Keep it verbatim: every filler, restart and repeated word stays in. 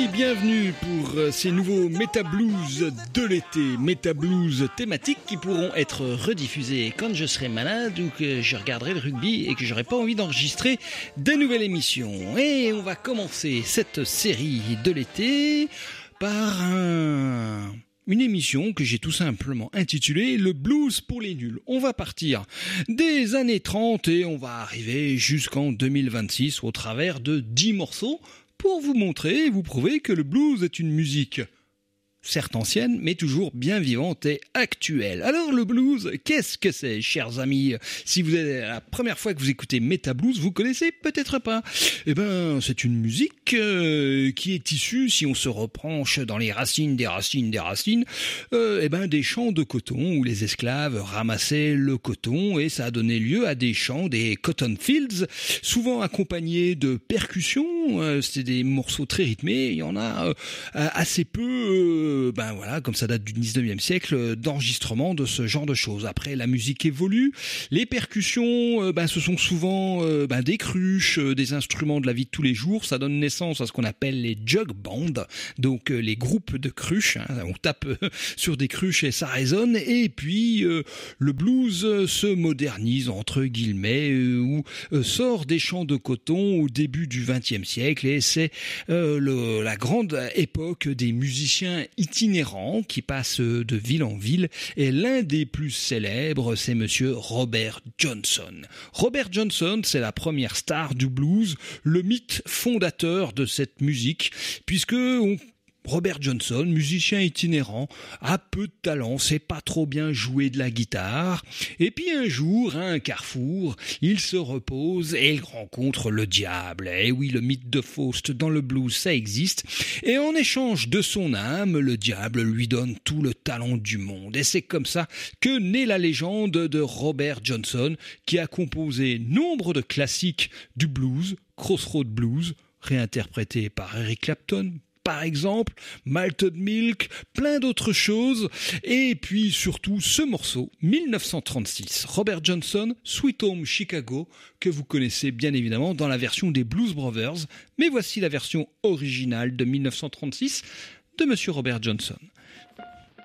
Bienvenue pour ces nouveaux Meta Blues de l'été, Meta Blues thématiques qui pourront être rediffusés quand je serai malade ou que je regarderai le rugby et que j'aurai pas envie d'enregistrer de nouvelles émissions. Et on va commencer cette série de l'été par un... une émission que j'ai tout simplement intitulée Le blues pour les nuls. On va partir des années trente et on va arriver jusqu'en deux mille vingt-six au travers de dix morceaux pour vous montrer et vous prouver que le blues est une musique certes ancienne, mais toujours bien vivante et actuelle. Alors le blues, qu'est-ce que c'est, chers amis? Si vous êtes la première fois que vous écoutez Meta Blues, vous connaissez peut-être pas. Eh ben, c'est une musique euh, qui est issue, si on se repenche dans les racines des racines des racines, euh, eh ben des champs de coton où les esclaves ramassaient le coton et ça a donné lieu à des champs, des cotton fields, souvent accompagnés de percussions. Euh, c'était des morceaux très rythmés. Il y en a euh, assez peu. Euh, ben voilà, comme ça date du dix-neuvième siècle, d'enregistrement de ce genre de choses. Après, la musique évolue, les percussions, euh, ben ce sont souvent euh, ben, des cruches, euh, des instruments de la vie de tous les jours. Ça donne naissance à ce qu'on appelle les jug bands, donc euh, les groupes de cruches. Hein, on tape euh, sur des cruches et ça résonne. Et puis euh, le blues euh, se modernise entre guillemets, euh, ou euh, sort des champs de coton au début du vingtième siècle, et c'est euh, le, la grande époque des musiciens itinérant qui passe de ville en ville, et l'un des plus célèbres, c'est monsieur Robert Johnson. Robert Johnson, c'est la première star du blues, le mythe fondateur de cette musique, puisque on Robert Johnson, musicien itinérant, a peu de talent, sait pas trop bien jouer de la guitare. Et puis un jour, à un carrefour, il se repose et il rencontre le diable. Et oui, le mythe de Faust dans le blues, ça existe. Et en échange de son âme, le diable lui donne tout le talent du monde. Et c'est comme ça que naît la légende de Robert Johnson, qui a composé nombre de classiques du blues, Crossroad Blues, réinterprété par Eric Clapton, par exemple, Malted Milk, plein d'autres choses, et puis surtout ce morceau, dix-neuf cent trente-six, Robert Johnson, Sweet Home Chicago, que vous connaissez bien évidemment dans la version des Blues Brothers, mais voici la version originale de dix-neuf cent trente-six de monsieur Robert Johnson.